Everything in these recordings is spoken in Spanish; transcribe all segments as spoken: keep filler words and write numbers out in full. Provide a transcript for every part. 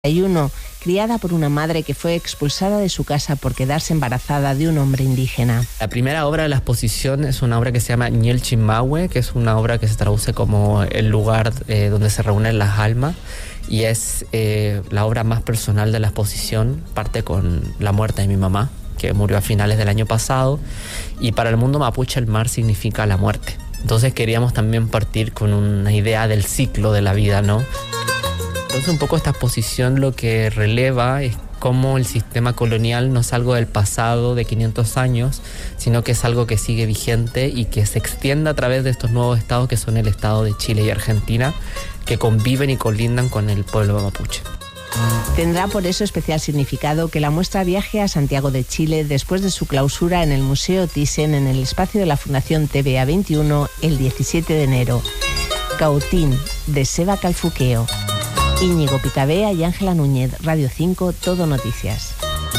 uno, criada por una madre que fue expulsada de su casa por quedarse embarazada de un hombre indígena. La primera obra de la exposición es una obra que se llama Ñelchimahue, que es una obra que se traduce como el lugar eh, donde se reúnen las almas, y es eh, la obra más personal de la exposición. Parte con la muerte de mi mamá, que murió a finales del año pasado, y para el mundo mapuche el mar significa la muerte. Entonces queríamos también partir con una idea del ciclo de la vida, ¿no? Entonces un poco esta exposición lo que releva es cómo el sistema colonial no es algo del pasado de quinientos años, sino que es algo que sigue vigente y que se extiende a través de estos nuevos estados que son el estado de Chile y Argentina, que conviven y colindan con el pueblo mapuche. Tendrá por eso especial significado que la muestra viaje a Santiago de Chile después de su clausura en el Museo Thyssen en el espacio de la Fundación T V A veintiuno el diecisiete de enero. Cautín, de Seba Calfuqueo. Íñigo Pitavea y Ángela Núñez, Radio cinco, Todo Noticias.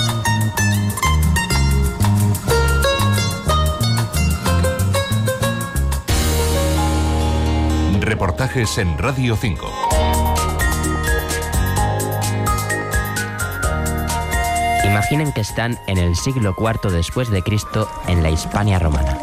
Reportajes en Radio cinco. Imaginen que están en el siglo cuarto después de Cristo en la Hispania romana.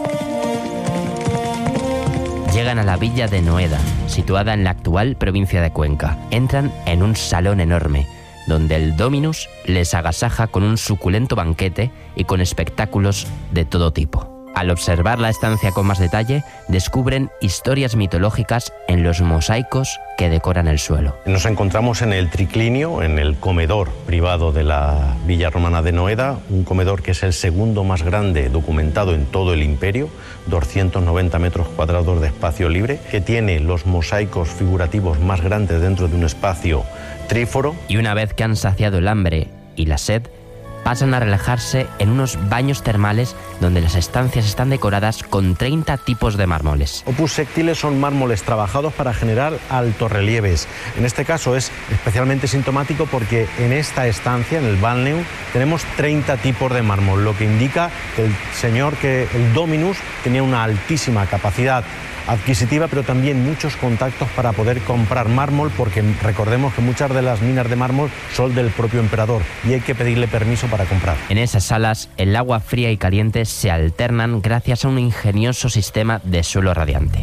Llegan a la villa de Noeda, situada en la actual provincia de Cuenca. Entran en un salón enorme, donde el Dominus les agasaja con un suculento banquete y con espectáculos de todo tipo. Al observar la estancia con más detalle, descubren historias mitológicas en los mosaicos que decoran el suelo. Nos encontramos en el triclinio, en el comedor privado de la Villa Romana de Noeda, un comedor que es el segundo más grande documentado en todo el imperio, doscientos noventa metros cuadrados de espacio libre, que tiene los mosaicos figurativos más grandes dentro de un espacio tríforo. Y una vez que han saciado el hambre y la sed, pasan a relajarse en unos baños termales donde las estancias están decoradas con treinta tipos de mármoles. Opus sectiles son mármoles trabajados para generar altorrelieves. En este caso es especialmente sintomático porque en esta estancia, en el Balneum, tenemos treinta tipos de mármol, lo que indica que el señor, que el Dominus, tenía una altísima capacidad adquisitiva, pero también muchos contactos para poder comprar mármol, porque recordemos que muchas de las minas de mármol son del propio emperador y hay que pedirle permiso para comprar. En esas salas, el agua fría y caliente se alternan gracias a un ingenioso sistema de suelo radiante.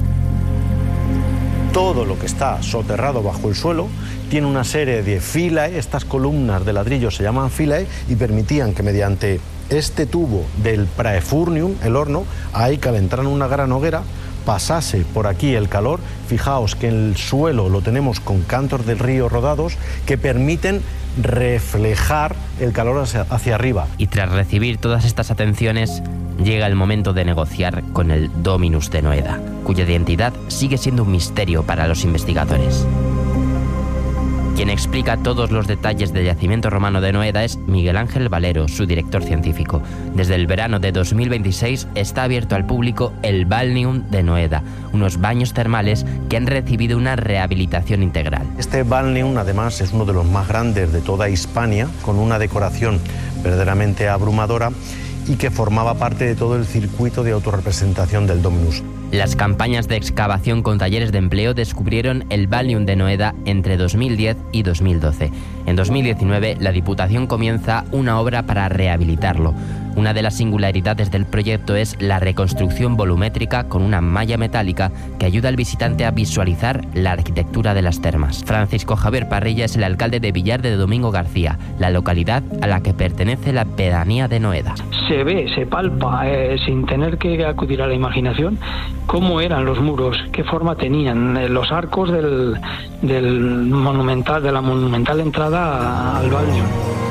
Todo lo que está soterrado bajo el suelo tiene una serie de filae. Estas columnas de ladrillo se llaman filae y permitían que mediante este tubo del praefurnium, el horno, ahí calentaran una gran hoguera, pasase por aquí el calor. Fijaos que el suelo lo tenemos con cantos del río rodados que permiten reflejar el calor hacia, hacia arriba. Y tras recibir todas estas atenciones, llega el momento de negociar con el Dominus de Noeda, cuya identidad sigue siendo un misterio para los investigadores. Quien explica todos los detalles del yacimiento romano de Noeda es Miguel Ángel Valero, su director científico. Desde el verano de dos mil veintiséis está abierto al público el Balneum de Noeda, unos baños termales que han recibido una rehabilitación integral. Este Balneum, además, es uno de los más grandes de toda Hispania, con una decoración verdaderamente abrumadora y que formaba parte de todo el circuito de autorrepresentación del Dominus. Las campañas de excavación con talleres de empleo descubrieron el Balneum de Noeda entre dos mil diez y dos mil doce. En dos mil diecinueve, la Diputación comienza una obra para rehabilitarlo. Una de las singularidades del proyecto es la reconstrucción volumétrica con una malla metálica que ayuda al visitante a visualizar la arquitectura de las termas. Francisco Javier Parrilla es el alcalde de Villar de Domingo García, la localidad a la que pertenece la pedanía de Noeda. Se ve, se palpa, eh, sin tener que acudir a la imaginación, cómo eran los muros, qué forma tenían, eh, los arcos del, del monumental, de la monumental entrada al Balneum.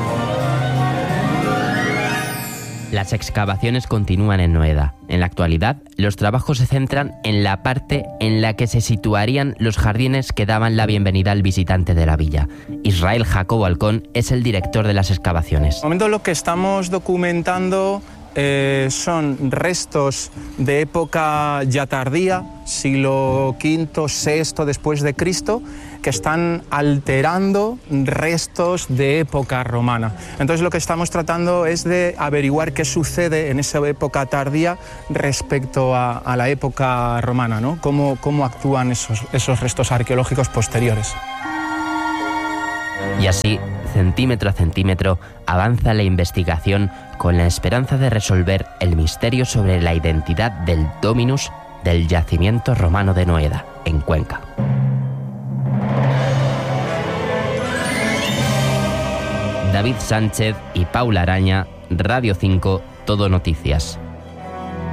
Las excavaciones continúan en Noeda. En la actualidad, los trabajos se centran en la parte en la que se situarían los jardines que daban la bienvenida al visitante de la villa. Israel Jacobo Alcón es el director de las excavaciones. En el momento lo que estamos documentando eh, son restos de época ya tardía, siglo quinto, sexto después de Cristo, que están alterando restos de época romana. Entonces lo que estamos tratando es de averiguar qué sucede en esa época tardía respecto a, a la época romana, ¿no? Cómo, cómo actúan esos, esos restos arqueológicos posteriores. Y así, centímetro a centímetro, avanza la investigación con la esperanza de resolver el misterio sobre la identidad del Dominus del yacimiento romano de Noeda, en Cuenca. David Sánchez y Paula Araña, Radio cinco, Todo Noticias.